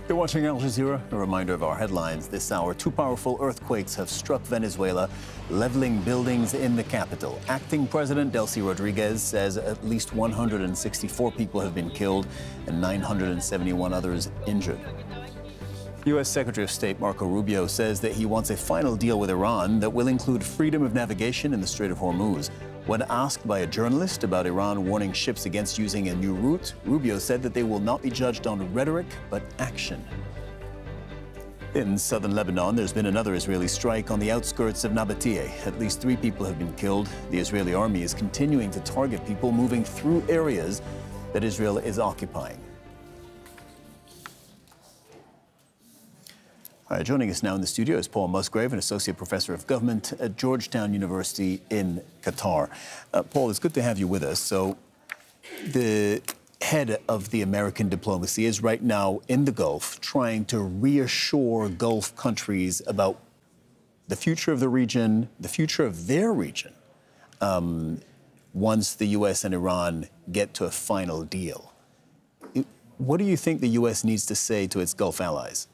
You're watching Al Jazeera. A reminder of our headlines this hour. Two powerful earthquakes have struck Venezuela, leveling buildings in the capital. Acting President Delcy Rodriguez says at least 164 people have been killed and 971 others injured. U.S. Secretary of State Marco Rubio says that he wants a final deal with Iran that will include freedom of navigation in the Strait of Hormuz. When asked by a journalist about Iran warning ships against using a new route, Rubio said that they will not be judged on rhetoric, but action. In southern Lebanon, there's been another Israeli strike on the outskirts of Nabatea. At least 3 people have been killed. The Israeli army is continuing to target people moving through areas that Israel is occupying. All right, joining us now in the studio is Paul Musgrave, an associate professor of government at Georgetown University in Qatar. Paul, it's good to have you with us. So the head of the American diplomacy is right now in the Gulf trying to reassure Gulf countries about the future of the region, the future of their region, once the U.S. and Iran get to a final deal. What do you think the U.S. needs to say to its Gulf allies?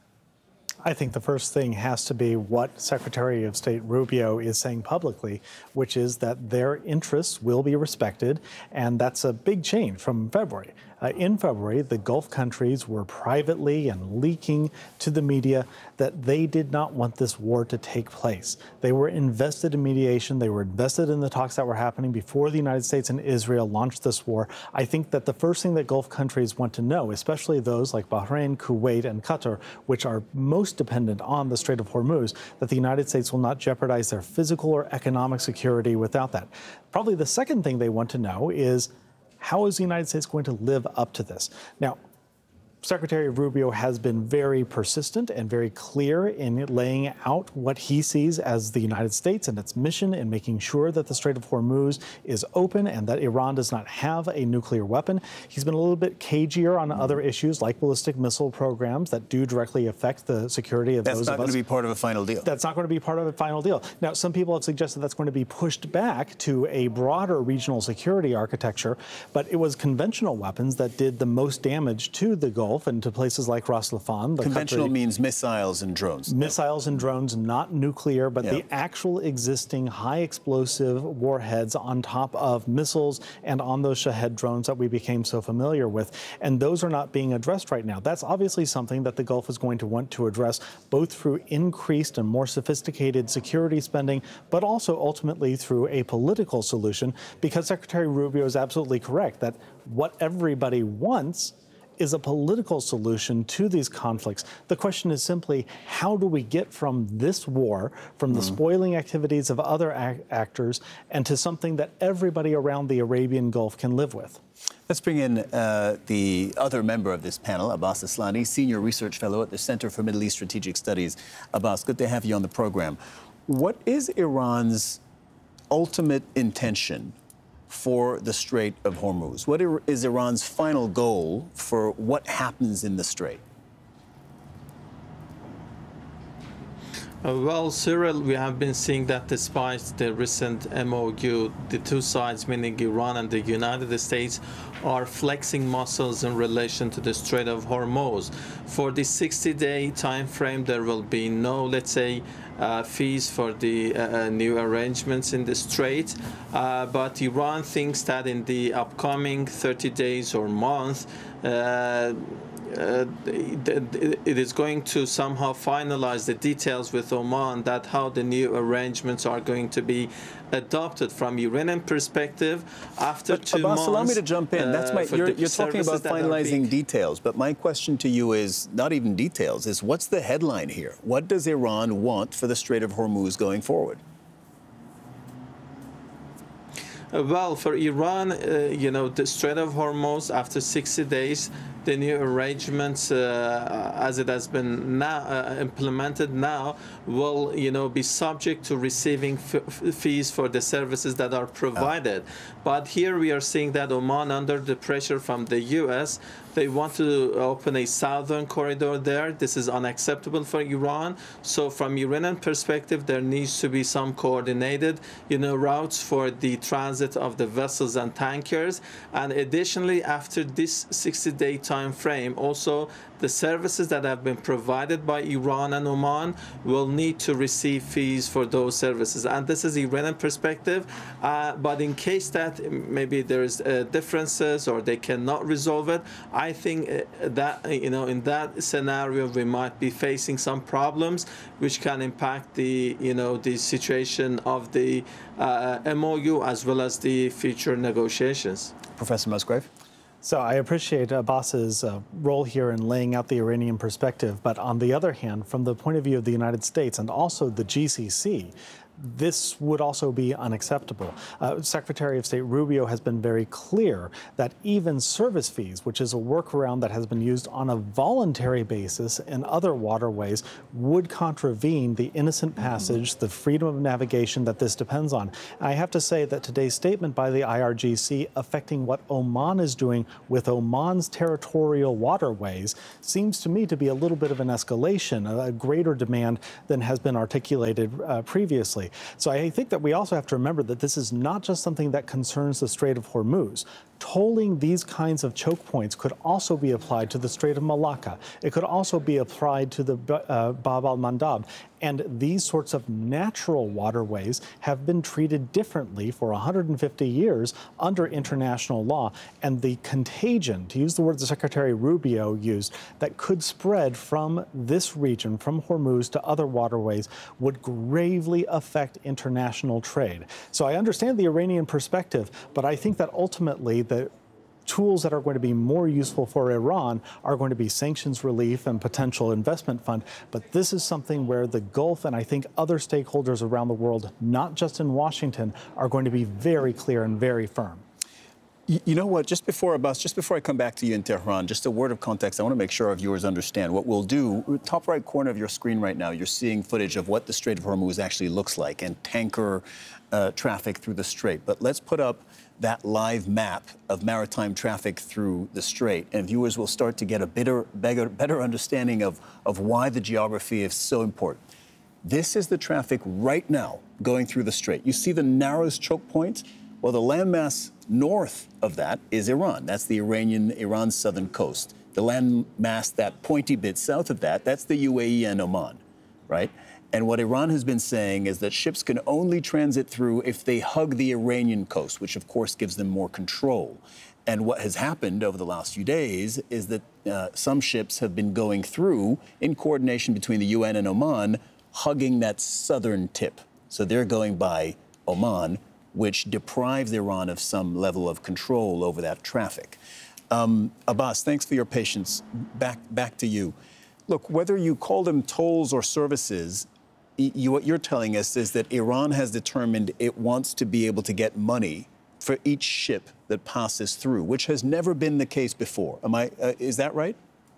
I think the first thing has to be what Secretary of State Rubio is saying publicly, which is that their interests will be respected, and that's a big change from February. In February, the Gulf countries were privately and leaking to the media that they did not want this war to take place. They were invested in mediation. They were invested in the talks that were happening before the United States and Israel launched this war. I think that the first thing that Gulf countries want to know, especially those like Bahrain, Kuwait, and Qatar, which are most dependent on the Strait of Hormuz, that the United States will not jeopardize their physical or economic security without that. Probably the second thing they want to know is, how is the United States going to live up to this? Now, Secretary Rubio has been very persistent and very clear in laying out what he sees as the United States and its mission in making sure that the Strait of Hormuz is open and that Iran does not have a nuclear weapon. He's been a little bit cagier on other issues like ballistic missile programs that do directly affect the security of those of us. That's not going to be part of a final deal. That's not going to be part of a final deal. Now, some people have suggested that's going to be pushed back to a broader regional security architecture, but it was conventional weapons that did the most damage to the Gulf and to places like Ras Laffan. Conventional means missiles and drones. Missiles and drones, not nuclear, but the actual existing high explosive warheads on top of missiles and on those Shahed drones that we became so familiar with. And those are not being addressed right now. That's obviously something that the Gulf is going to want to address, both through increased and more sophisticated security spending, but also ultimately through a political solution, because Secretary Rubio is absolutely correct that what everybody wants is a political solution to these conflicts. The question is simply, how do we get from this war, from the spoiling activities of other actors, and to something that everybody around the Arabian Gulf can live with? Let's bring in the other member of this panel, Abbas Aslani, Senior Research Fellow at the Center for Middle East Strategic Studies. Abbas, good to have you on the program. What is Iran's ultimate intention for the Strait of Hormuz? What is Iran's final goal for what happens in the Strait? Well, Cyril, we have been seeing that despite the recent MOU, the two sides, meaning Iran and the United States, are flexing muscles in relation to the Strait of Hormuz. For the 60-day time frame, there will be no, let's say, fees for the new arrangements in the Strait. But Iran thinks that in the upcoming 30 days or month, it is going to somehow finalize the details with Oman, that how the new arrangements are going to be adopted from Iranian perspective after 2 months. Allow me to jump in. That's you're talking about finalizing details, but my question to you is not even details, is what's the headline here? What does Iran want for the Strait of Hormuz going forward? Well, for Iran, the Strait of Hormuz, after 60 days, the new arrangements, as it has been now implemented now, will, be subject to receiving fees for the services that are provided. But here we are seeing that Oman, under the pressure from the U.S., they want to open a southern corridor there. This is unacceptable for Iran. So from Iranian perspective, there needs to be some coordinated, routes for the transit of the vessels and tankers. And additionally, after this 60-day time frame. Also, the services that have been provided by Iran and Oman will need to receive fees for those services. And this is Iranian perspective. But in case that maybe there's differences or they cannot resolve it, I think that in that scenario we might be facing some problems which can impact the the situation of the MOU as well as the future negotiations. Professor Musgrave? So I appreciate Abbas's role here in laying out the Iranian perspective, but on the other hand, from the point of view of the United States and also the GCC, this would also be unacceptable. Secretary of State Rubio has been very clear that even service fees, which is a workaround that has been used on a voluntary basis in other waterways, would contravene the innocent passage, the freedom of navigation that this depends on. I have to say that today's statement by the IRGC affecting what Oman is doing with Oman's territorial waterways seems to me to be a little bit of an escalation, a greater demand than has been articulated previously. So I think that we also have to remember that this is not just something that concerns the Strait of Hormuz. Tolling these kinds of choke points could also be applied to the Strait of Malacca. It could also be applied to the Bab al-Mandab. And these sorts of natural waterways have been treated differently for 150 years under international law. And the contagion, to use the words the Secretary Rubio used, that could spread from this region, from Hormuz to other waterways, would gravely affect international trade. So I understand the Iranian perspective, but I think that ultimately the tools that are going to be more useful for Iran are going to be sanctions relief and potential investment fund. But this is something where the Gulf and I think other stakeholders around the world, not just in Washington, are going to be very clear and very firm. You know what, just before I come back to you in Tehran, just a word of context. I want to make sure our viewers understand. What we'll do, top right corner of your screen right now, you're seeing footage of what the Strait of Hormuz actually looks like and tanker traffic through the strait. But let's put up that live map of maritime traffic through the strait, and viewers will start to get a better understanding of why the geography is so important. This is the traffic right now going through the strait. You see the narrowest choke point? Well, the landmass north of that is Iran. That's the Iran's southern coast. The landmass, that pointy bit south of that, that's the UAE and Oman, right? And what Iran has been saying is that ships can only transit through if they hug the Iranian coast, which of course gives them more control. And what has happened over the last few days is that some ships have been going through in coordination between the UN and Oman, hugging that southern tip. So they're going by Oman, which deprives Iran of some level of control over that traffic. Abbas, thanks for your patience. Back to you. Look, whether you call them tolls or services, what you're telling us is that Iran has determined it wants to be able to get money for each ship that passes through, which has never been the case before. Is that right?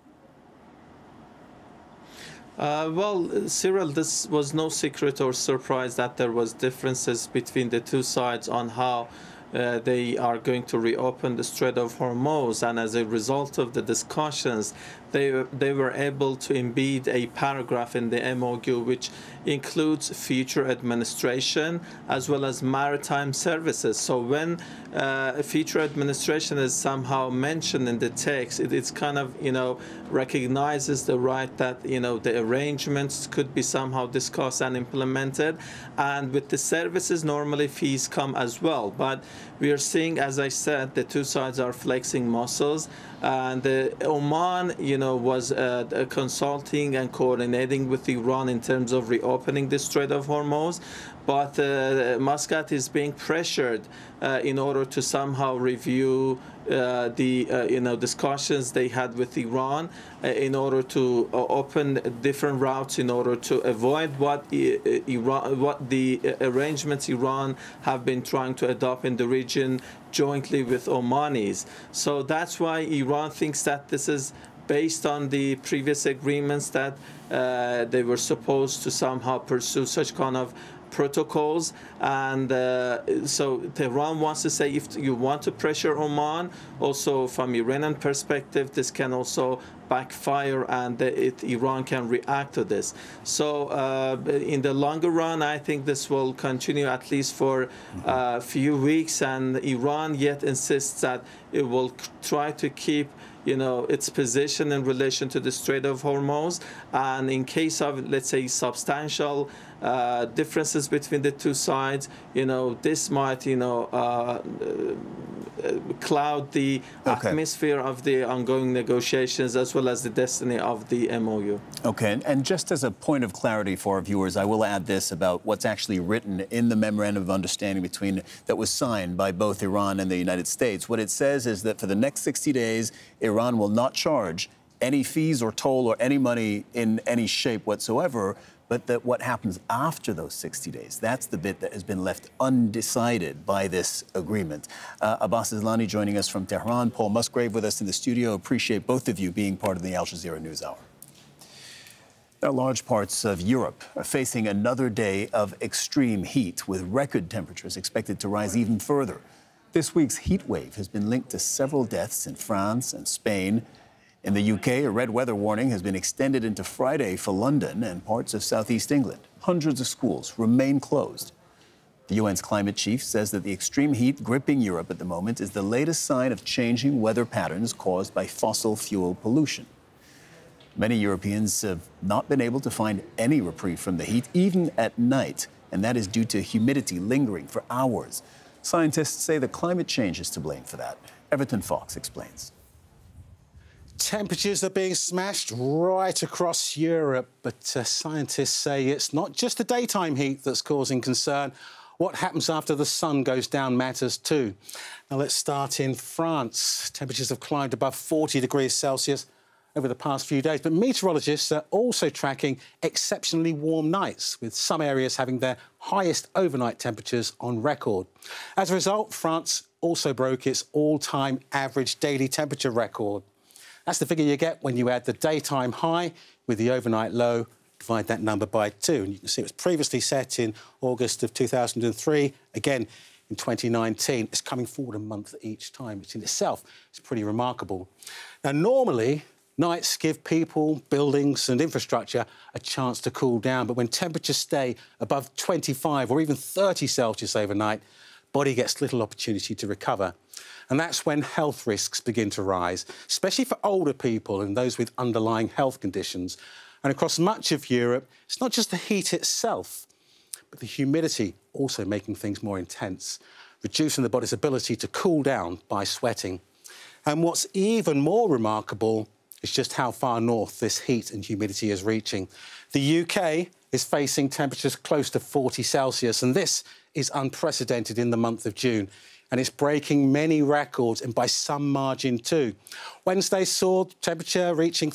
Well, Cyril, this was no secret or surprise that there was differences between the two sides on how they are going to reopen the Strait of Hormuz, and as a result of the discussions, they were able to embed a paragraph in the MOU which includes future administration as well as maritime services. So when future administration is somehow mentioned in the text, it's kind of, recognizes the right that, the arrangements could be somehow discussed and implemented. And with the services, normally fees come as well. But we are seeing, as I said, the two sides are flexing muscles. And Oman, was consulting and coordinating with Iran in terms of reopening the Strait of Hormuz. But Muscat is being pressured in order to somehow review the discussions they had with Iran in order to open different routes in order to avoid what the arrangements Iran have been trying to adopt in the region jointly with Omanis. So that's why Iran thinks that this is based on the previous agreements that they were supposed to somehow pursue such kind of protocols. And so Tehran wants to say, if you want to pressure Oman, also from Iranian perspective, this can also backfire and Iran can react to this. So in the longer run, I think this will continue at least for a few weeks, and Iran yet insists that it will try to keep its position in relation to the Strait of Hormuz. And in case of, let's say, substantial differences between the two sides, this might, cloud the atmosphere of the ongoing negotiations as well as the destiny of the MOU. Okay, and just as a point of clarity for our viewers, I will add this about what's actually written in the memorandum of understanding that was signed by both Iran and the United States. What it says is that for the next 60 days, Iran will not charge any fees or toll or any money in any shape whatsoever, but that what happens after those 60 days, that's the bit that has been left undecided by this agreement. Abbas Islani joining us from Tehran, Paul Musgrave with us in the studio. Appreciate both of you being part of the Al Jazeera News Hour. Large parts of Europe are facing another day of extreme heat, with record temperatures expected to rise even further. This week's heat wave has been linked to several deaths in France and Spain. In the UK, a red weather warning has been extended into Friday for London and parts of southeast England. Hundreds of schools remain closed. The UN's climate chief says that the extreme heat gripping Europe at the moment is the latest sign of changing weather patterns caused by fossil fuel pollution. Many Europeans have not been able to find any reprieve from the heat, even at night, and that is due to humidity lingering for hours. Scientists say that climate change is to blame for that. Everton Fox explains. Temperatures are being smashed right across Europe, but scientists say it's not just the daytime heat that's causing concern. What happens after the sun goes down matters too. Now let's start in France. Temperatures have climbed above 40 degrees Celsius over the past few days, but meteorologists are also tracking exceptionally warm nights, with some areas having their highest overnight temperatures on record. As a result, France also broke its all-time average daily temperature record. That's the figure you get when you add the daytime high with the overnight low, divide that number by 2. And you can see it was previously set in August of 2003, again in 2019. It's coming forward a month each time, which in itself is pretty remarkable. Now, normally, nights give people, buildings and infrastructure a chance to cool down, but when temperatures stay above 25 or even 30 Celsius overnight, body gets little opportunity to recover. And that's when health risks begin to rise, especially for older people and those with underlying health conditions. And across much of Europe, it's not just the heat itself, but the humidity also making things more intense, reducing the body's ability to cool down by sweating. And what's even more remarkable is just how far north this heat and humidity is reaching. The UK is facing temperatures close to 40 Celsius, and this is unprecedented in the month of June. And it's breaking many records, and by some margin too. Wednesday saw temperature reaching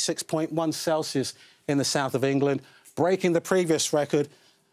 36.1 Celsius in the south of England, breaking the previous record,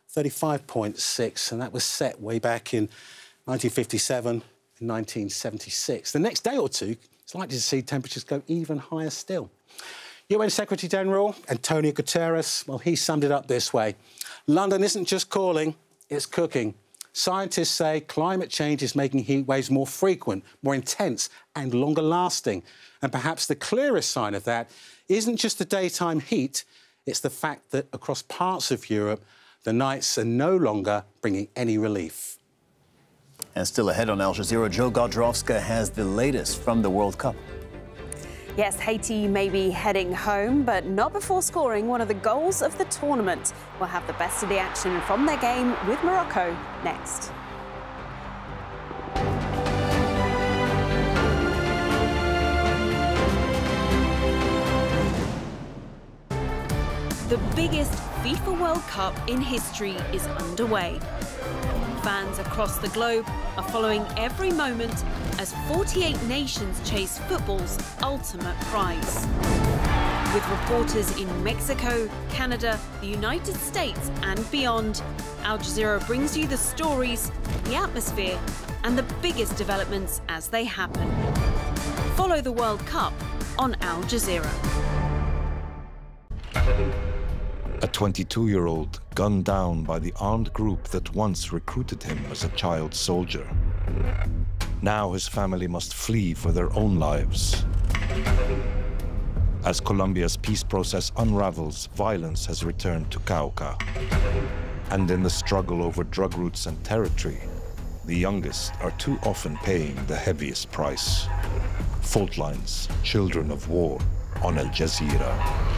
35.6, and that was set way back in 1957 and 1976. The next day or two, it's likely to see temperatures go even higher still. UN Secretary-General Antonio Guterres, well, he summed it up this way: London isn't just calling, it's cooking. Scientists say climate change is making heat waves more frequent, more intense and longer lasting. And perhaps the clearest sign of that isn't just the daytime heat, it's the fact that across parts of Europe, the nights are no longer bringing any relief. And still ahead on Al Jazeera, Joe Godrowska has the latest from the World Cup. Yes, Haiti may be heading home, but not before scoring one of the goals of the tournament. We'll have the best of the action from their game with Morocco next. The biggest FIFA World Cup in history is underway. Fans across the globe are following every moment as 48 nations chase football's ultimate prize. With reporters in Mexico, Canada, the United States and beyond, Al Jazeera brings you the stories, the atmosphere and the biggest developments as they happen. Follow the World Cup on Al Jazeera. A 22-year-old gunned down by the armed group that once recruited him as a child soldier. Now his family must flee for their own lives. As Colombia's peace process unravels, violence has returned to Cauca. And in the struggle over drug routes and territory, the youngest are too often paying the heaviest price. Fault Lines, Children of War on Al Jazeera.